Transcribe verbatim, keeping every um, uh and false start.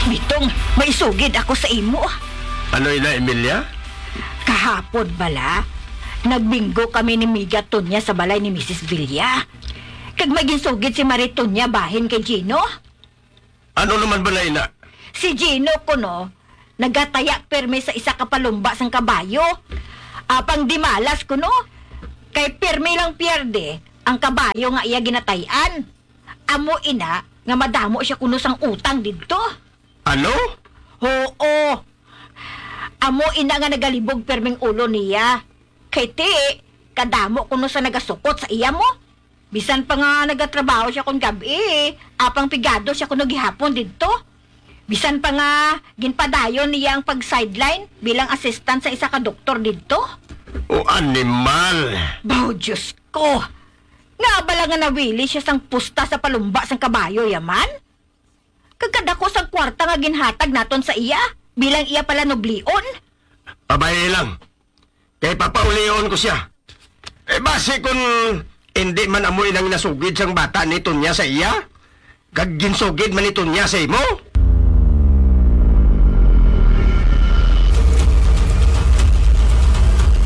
Bitong, may sugid ako sa imo. Ano ina, Emilia? Kahapon bala, nagbinggo kami ni Miga Tonya sa balay ni Missus Villa. Kag may ginsugid si Maritonya bahin kay Gino. Ano naman ba na ina? Si Gino kuno, nagatayak perme sa isa ka palumba sang kabayo. Apang di malas kuno, kay perme lang pierde ang kabayo nga iya ginatayan. Amo ina, nga madamo siya kuno sang utang didto. Ano? Oo. Amo ina nga nagalibog permeng ulo niya. Kay ti, kadamo kuno sa nagasukot sa iya mo. Bisan pa nga nagatrabaho siya kung gabi, apang pigado siya kuno gihapon didto. Bisan pa nga ginpadayon niya ang pag-sideline bilang assistant sa isa ka doktor didto. O animal! Baw, Diyos ko! Nga bala nga nawili siya sang pusta sa palumba sang kabayo yaman? Kagkadako sang kwarta nga ginhatag naton sa iya, bilang iya pala noblion. Abay lang. Kay papaulion ko siya. Eh base kung hindi man amoy nang nasugid sang bata ni Tonya sa iya, kag ginsugid man ni Tonya sa imo.